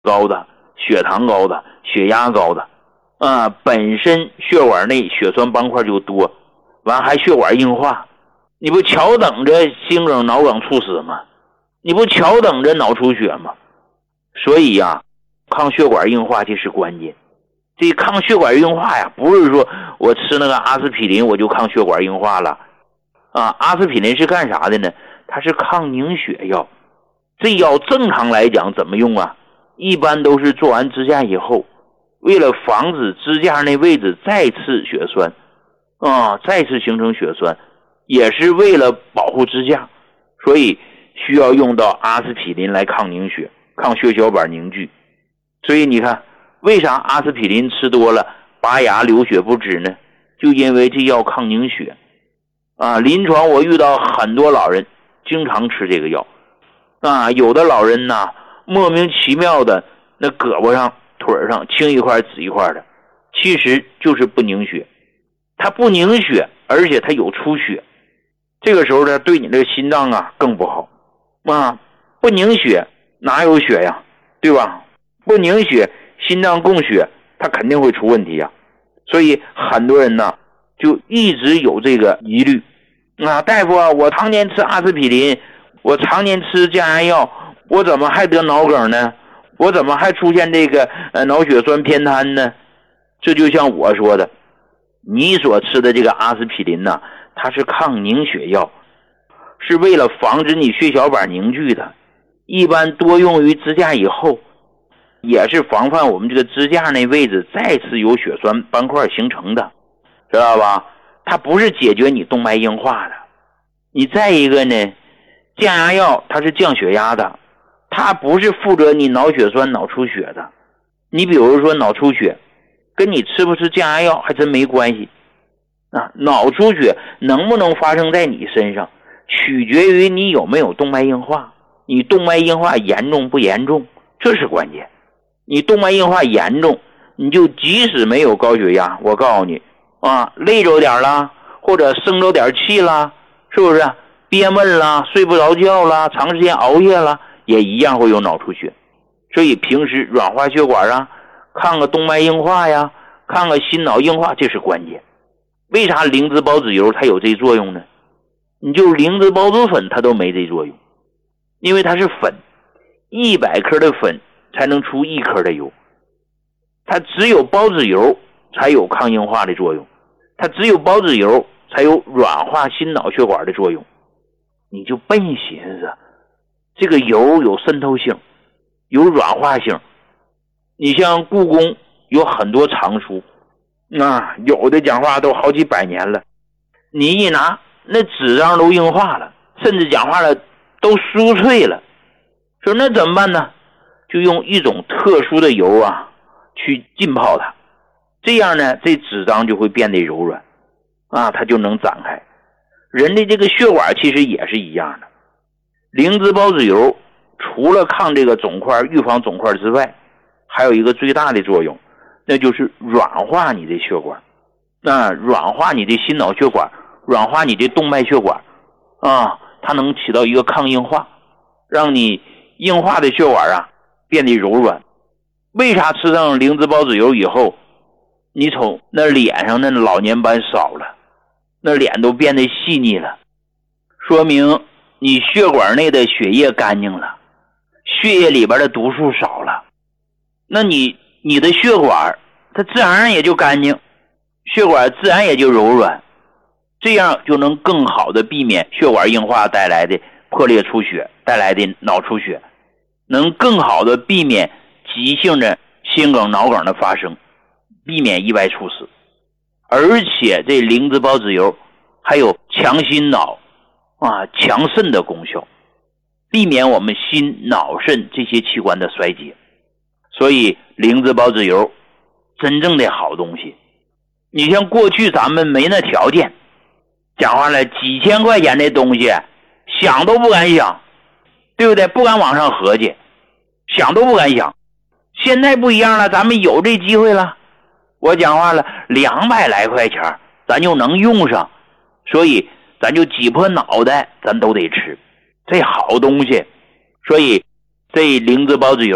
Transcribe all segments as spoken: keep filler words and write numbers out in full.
高的、血糖高的、血压高的啊，本身血管内血栓斑块就多，完还血管硬化，你不瞧等着心梗脑梗猝死吗？你不瞧等着脑出血吗？所以呀、啊，抗血管硬化这是关键。这抗血管硬化呀，不是说我吃那个阿司匹林我就抗血管硬化了啊。阿司匹林是干啥的呢？它是抗凝血药。这药正常来讲怎么用啊？一般都是做完支架以后，为了防止支架那位置再次血栓啊，再次形成血栓，也是为了保护支架，所以需要用到阿司匹林来抗凝血、抗血小板凝聚。所以你看，为啥阿司匹林吃多了拔牙流血不止呢？就因为这药抗凝血啊。临床我遇到很多老人经常吃这个药啊，有的老人呢莫名其妙的那胳膊上腿上青一块紫一块的，其实就是不凝血。它不凝血，而且它有出血，这个时候呢对你的心脏啊更不好啊。不凝血哪有血呀，对吧？不凝血心脏供血它肯定会出问题呀。所以很多人呢就一直有这个疑虑啊，大夫啊，我常年吃阿司匹林，我常年吃降压药，我怎么还得脑梗呢？我怎么还出现这个呃脑血栓偏瘫呢？这就像我说的，你所吃的这个阿司匹林呢，它是抗凝血药，是为了防止你血小板凝聚的，一般多用于支架以后，也是防范我们这个支架那位置再次有血栓斑块形成的，知道吧？它不是解决你动脉硬化的。你再一个呢，降压药它是降血压的，它不是负责你脑血栓脑出血的。你比如说脑出血跟你吃不吃降压药还真没关系啊。脑出血能不能发生在你身上，取决于你有没有动脉硬化，你动脉硬化严重不严重，这是关键。你动脉硬化严重，你就即使没有高血压，我告诉你啊，累着点啦，或者生着点气啦，是不是憋闷啦，睡不着觉啦，长时间熬夜啦，也一样会有脑出血。所以平时软化血管啊，看个动脉硬化呀，看个心脑硬化，这是关键。为啥灵芝孢子油它有这作用呢？你就灵芝孢子粉它都没这作用，因为它是粉，一百克的粉才能出一克的油，它只有孢子油才有抗硬化的作用，它只有孢子油才有软化心脑血管的作用。你就笨寻思，这个油有渗透性，有软化性。你像故宫有很多藏书啊，有的讲话都好几百年了，你一拿那纸张都硬化了，甚至讲话了都酥脆了。说那怎么办呢？就用一种特殊的油啊去浸泡它，这样呢这纸张就会变得柔软啊，它就能展开。人的这个血管其实也是一样的，灵芝孢子油除了抗这个肿块、预防肿块之外，还有一个最大的作用，那就是软化你的血管，那软化你的心脑血管，软化你的动脉血管啊，它能起到一个抗硬化，让你硬化的血管啊变得柔软。为啥吃上灵芝孢子油以后，你瞅那脸上那老年斑少了，那脸都变得细腻了，说明你血管内的血液干净了，血液里边的毒素少了，那你你的血管它自然而然也就干净，血管自然也就柔软，这样就能更好的避免血管硬化带来的破裂出血带来的脑出血，能更好的避免急性的心梗脑梗的发生，避免意外猝死。而且这灵芝孢子油还有强心脑啊、强肾的功效，避免我们心脑肾这些器官的衰竭。所以灵芝孢子油真正的好东西。你像过去咱们没那条件，讲话了几千块钱的东西想都不敢想，对不对？不敢往上合计，想都不敢想。现在不一样了，咱们有这机会了，我讲话了两百来块钱咱就能用上，所以咱就挤破脑袋咱都得吃这好东西。所以这灵芝孢子油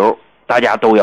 大家都要